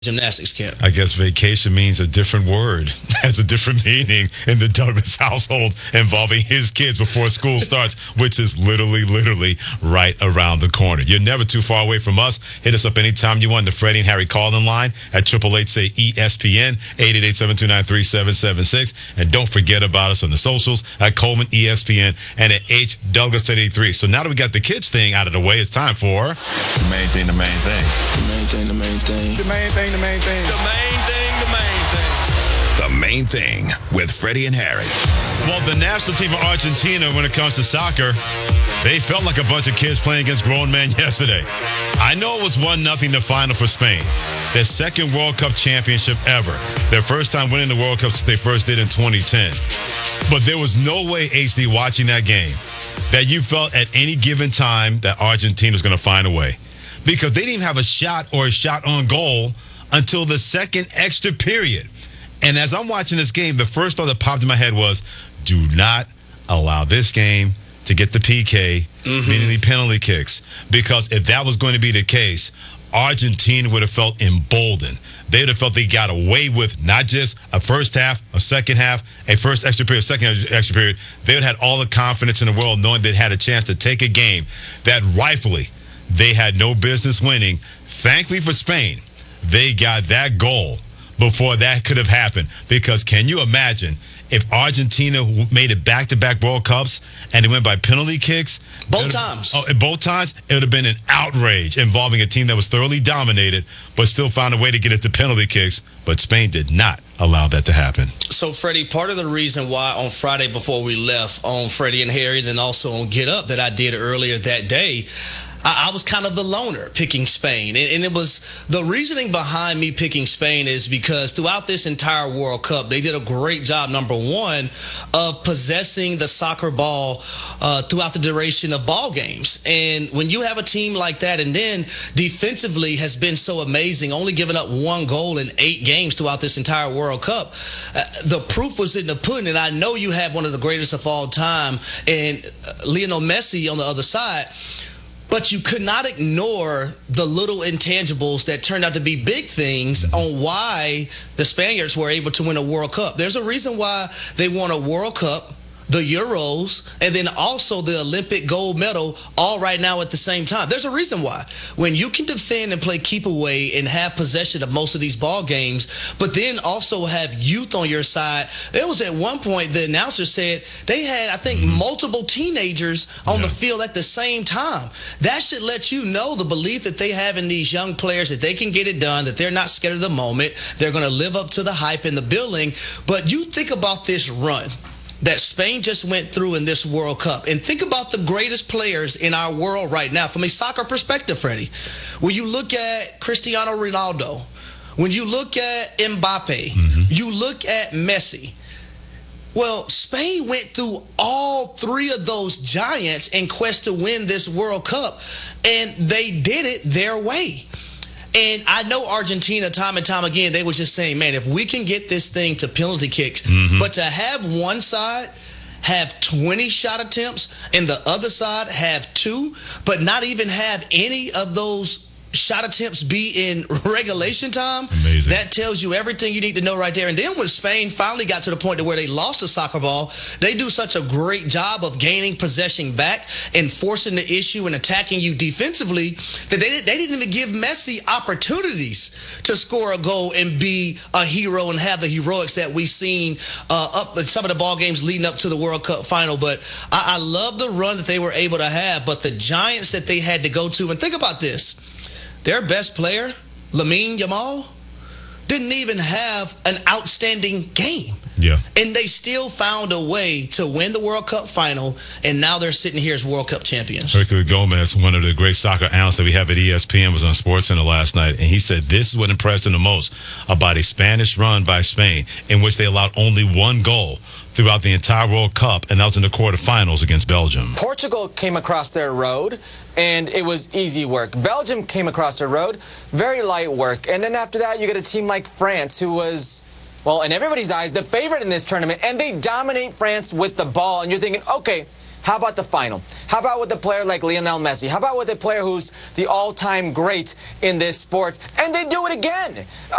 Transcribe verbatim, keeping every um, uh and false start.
gymnastics camp. I guess vacation means a different word. Has a different meaning in the Douglas household involving his kids before school starts, which is literally, literally right around the corner. You're never too far away from us. Hit us up anytime you want. The Freddie and Harry call-in line at triple eight say E S P N, eight eight eight, seven two nine, three seven seven six. And don't forget about us on the socials at Coleman E S P N and at H Douglas eighty-three. So now that we got the kids thing out of the way, it's time for the main thing, the main thing. The main thing, the main thing. The main thing, the main thing. The main thing, the main thing. The main thing with Freddie and Harry. Well, the national team of Argentina, when it comes to soccer, they felt like a bunch of kids playing against grown men yesterday. I know it was one nothing the final for Spain. Their second World Cup championship ever. Their first time winning the World Cup since they first did in twenty ten. But there was no way, H D, watching that game, that you felt at any given time that Argentina was going to find a way. Because they didn't even have a shot or a shot on goal until the second extra period. And as I'm watching this game, the first thought that popped in my head was, do not allow this game to get the P K, mm-hmm. meaning the penalty kicks. Because if that was going to be the case, Argentina would have felt emboldened. They would have felt they got away with not just a first half, a second half, a first extra period, second extra period. They would have had all the confidence in the world knowing they had a chance to take a game that rightfully they had no business winning. Thankfully for Spain, they got that goal before that could have happened. Because can you imagine if Argentina made it back-to-back World Cups and it went by penalty kicks? Both times. Oh, both times, it would have been an outrage involving a team that was thoroughly dominated but still found a way to get it to penalty kicks. But Spain did not allow that to happen. So, Freddie, part of the reason why on Friday before we left on Freddie and Harry, then also on Get Up that I did earlier that day, I, I was kind of the loner picking Spain. And, and it was the reasoning behind me picking Spain is because throughout this entire World Cup, they did a great job, number one, of possessing the soccer ball uh, throughout the duration of ball games. And when you have a team like that, and then defensively has been so amazing, only giving up one goal in eight games throughout this entire World Cup, uh, the proof was in the pudding. And I know you have one of the greatest of all time, and Lionel Messi on the other side. But you could not ignore the little intangibles that turned out to be big things on why the Spaniards were able to win a World Cup. There's a reason why they won a World Cup, the Euros, and then also the Olympic gold medal all right now at the same time. There's a reason why. When you can defend and play keep away and have possession of most of these ball games, but then also have youth on your side. There was at one point the announcer said they had, I think, multiple teenagers on yeah. the field at the same time. That should let you know the belief that they have in these young players, that they can get it done, that they're not scared of the moment. They're going to live up to the hype in the building. But you think about this run that Spain just went through in this World Cup. And think about the greatest players in our world right now from a soccer perspective, Freddie. When you look at Cristiano Ronaldo, when you look at Mbappe, mm-hmm. you look at Messi. Well, Spain went through all three of those giants in quest to win this World Cup, and they did it their way. And I know Argentina, time and time again, they were just saying, man, if we can get this thing to penalty kicks, mm-hmm. but to have one side have twenty shot attempts and the other side have two, but not even have any of those shot attempts be in regulation time, amazing. That tells you everything you need to know right there. And then when Spain finally got to the point to where they lost the soccer ball, they do such a great job of gaining possession back and forcing the issue and attacking you defensively that they, they didn't even give Messi opportunities to score a goal and be a hero and have the heroics that we've seen uh, up in some of the ball games leading up to the World Cup final. But I, I love the run that they were able to have, but the giants that they had to go to, and think about this, their best player, Lamine Yamal, didn't even have an outstanding game. Yeah. And they still found a way to win the World Cup final, and now they're sitting here as World Cup champions. Herculez Gomez, one of the great soccer analysts that we have at E S P N, was on SportsCenter last night, and he said this is what impressed him the most about a Spanish run by Spain in which they allowed only one goal throughout the entire World Cup, and that was in the quarterfinals against Belgium. Portugal came across their road, and it was easy work. Belgium came across their road, very light work. And then after that, you get a team like France, who was, well, in everybody's eyes, the favorite in this tournament, and they dominate France with the ball. And you're thinking, okay, How about the final? How about with a player like Lionel Messi? How about with a player who's the all-time great in this sport? And they do it again.